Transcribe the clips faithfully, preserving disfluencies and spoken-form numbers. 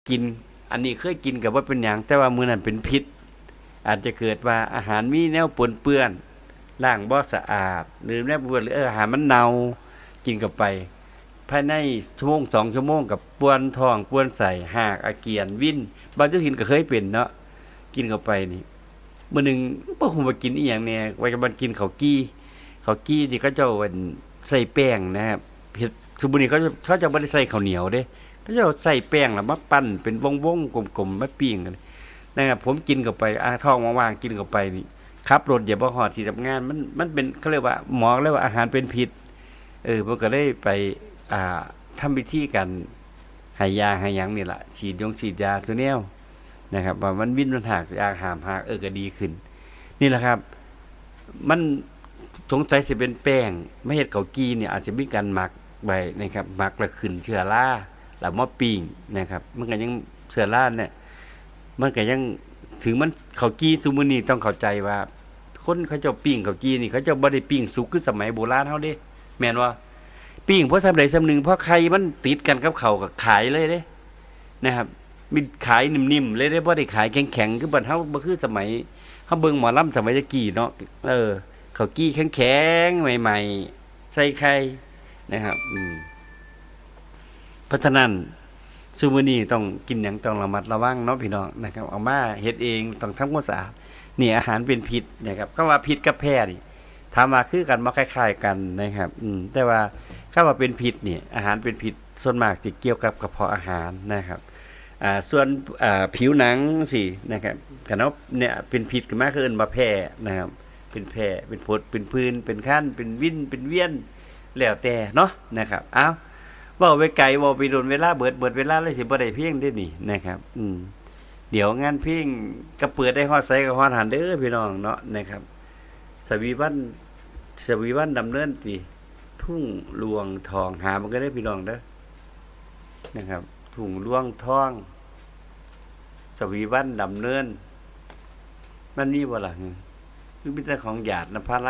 กินอันนี้เคยกินกับว่าเป็นอย่างแต่ว่ามื้อนั้นเป็นพิษอาจจะเกิดว่าอาหารมีแนวปนเปื้อนล้างบ่สะอาดหรือแนวปนเปื้อนหรือเอออาหารมันเน่ากินเข้าไปภายในชั่วโมงสองชั่วโมงกับปวดท้องปวดไส้หากอาเกียนวินบางเจ้าถิ่นก็เคยเป็นเนาะกินเข้าไปนี่มื้อนึงบ่ฮู้ว่ากินอีหยังแน่ว่าจะมันกินข้าวกี้ข้าวกี้นี่เขาเจ้าเอิ้นใส่แป้งนะครับเฮ็ดซุมื้อนี้เขาเขาจะบ่ได้ใส่ข้าวเหนียวเด้เขาจะใส่แป้งแล้วมาปั้นเป็นวงๆกลมๆมาปิ้งกันนะครับผมกินเข้าไปอ่าท้องว่างๆกินเข้าไปนี่ขับรถอย่าบ่ฮอดที่ทำงานมันมันเป็นเขาเรียกว่าหมอเรียกว่าอาหารเป็นพิษเออมันก็ได้ไปอ่าทำพิธีกันให้ยาให้หยังนี่ล่ะฉีดยงฉีดยาซุแนวนะครับว่ามันวินมันหากอาหารหากเออก็ดีขึ้นนี่แหละครับมันสงสัยสิเป็นแป้งไม่เฮ็ดข้าวกี้เนี่ยอาจจะมีการหมักไว้นะครับหมักแล้วขึ้นเชื้อราแล้วมาปิ้งนะครับมันก็ยังเชื้อราเนี่ยมันก็ยังถึงมันข้าวกี้ซุมื้อนี้ต้องเข้าใจว่าคนเขาเจ้าปิ้งข้าวกี้นี่เขาเจ้าบ่ได้ปิ้งสุกคือสมัยโบราณเฮาเด้แม่นบ่ปิ้งเพราะซำใดซำหนึ่งเพราะไข่มันติดกันกับข้าวก็ขายเลยเด้นะครับมีขายนิ่มๆเลยเด้บ่ได้ขายแข็งๆคือบ้านเฮาบ่คือสมัยเฮาเบิ่งหมอลำสมัยตะกี้เนาะเออข้าวกี้แข็งๆใหม่ๆใส่ไข่นะครับอืมเพราะฉะนั้นซุมื้อนี้ต้องกินหยังต้องระมัดระวังเนาะพี่น้องนะครับเอามาเฮ็ดเองต้องทำความสะอาดนี่อาหารเป็นพิษนะครับคำว่าพิษกับแพ้นี่ถามว่าคือกันบ่คล้ายๆกันนะครับอืมแต่ว่าคำว่าเป็นพิษนี่อาหารเป็นพิษส่วนมากสิเกี่ยวกับกระเพาะอาหารนะครับอ่าส่วนอ่าผิวหนังสินะครับคันเนาะเนี่ยเป็นพิษขึ้นมาคือเอิ้นว่าแพ้นะครับเป็นแพ้เป็นผดเป็นผื่นเป็นคันเป็นวินเป็นเวียนแล้วแต่เนาะนะครับอ้าวเว้าไปไกลเว้าไปโดนเวลาเบิดเบิดเวลาเลยสิบ่ได้เพลงเด้นี่นะครับอืมเดี๋ยวงานเพลงก็เปิดได้ฮอดไสก็ฮอดหันเด้อพี่น้องเนาะนะครับสวีวันสวีวันดำเนินติทุ่งลวงทองหามันก็ได้พี่น้องเด้อนะครับทุ่งลวงทองสวีวันดำเนินมันมีบ่ล่ะคือมีแต่ของหยาดนภาไล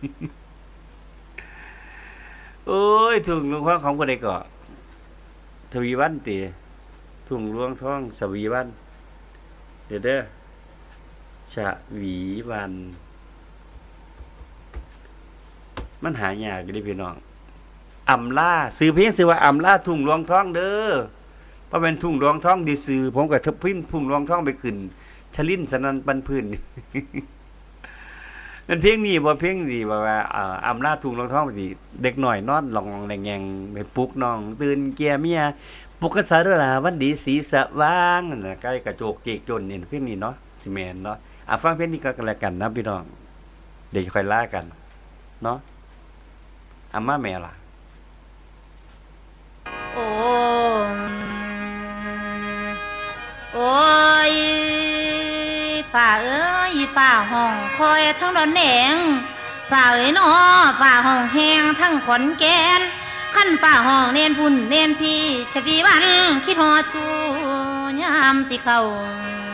โอ้ยทุ่งลวงทองของผู้ใดก็ทวีวันติทุ่งลวงทองสวีวันเด้อเด้อชะวีวันมันหายากอยู่เด้พี่น้องอำลาซื้อเพลงชื่อว่าอำลาทุ่งหลวงทองเด้อเพราะเป็นทุ่งหลวงทองดีซื่อผมก็ทึบพิมพ์ทุ่งหลวงทองไปขึ้นชลินสนันปันพื้น มันเพลงนี้บ่เพลงนี้บ่ว่าเอ่ออำลาทุ่งหลวงทองสิเด็กน้อยนอนหลองๆแงงๆไปปลุกน้องตื่นแก่เมียปลุกกันซะเด้อล่ะวันดีสีสว่างนั่นน่ะใกล้กระโจกเจกจนนี่เพลงนี้เนาะสิแม่นเนาะอ่ะฟังเพลงนี้ก็แล้วกันนะพี่น้องเดี๋ยวค่อยลากันเนาะอามาแม่ล่ะโอ้โอ้ยฝ่าเอ้ยฝ่าห้องคอยทั้งดอนแหนงฝ่าเอ้ยน้อฝ่าห้องแหงทั้งขอนแก่นขั้นฝ่าห้องเน้นพุ่นเน้นพี่ชวีวันคิดฮอดสู่ยามสิเข้า